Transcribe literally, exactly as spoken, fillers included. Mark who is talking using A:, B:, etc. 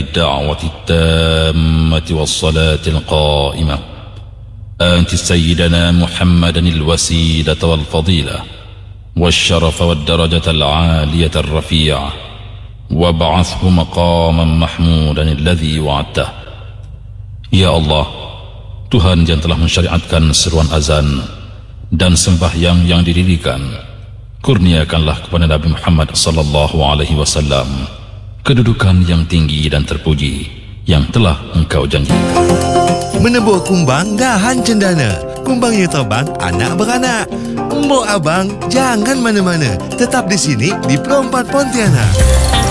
A: الدعوة التامة والصلاة القائمة آت سيدنا محمدا الوسيلة والفضيلة والشرف والدرجة العالية الرفيعة وابعثه مقاما محمودا الذي وعدته. Ya Allah, Tuhan yang telah mensyariatkan seruan azan dan sembahyang yang didirikan, kurniakanlah kepada Nabi Muhammad sallallahu alaihi wasallam kedudukan yang tinggi dan terpuji yang telah Engkau janjikan.
B: Menebuh kumbang dahan cendana, kumbangnya terbang anak beranak. Mbok abang jangan mana-mana, tetap di sini di Pro empat Pontianak.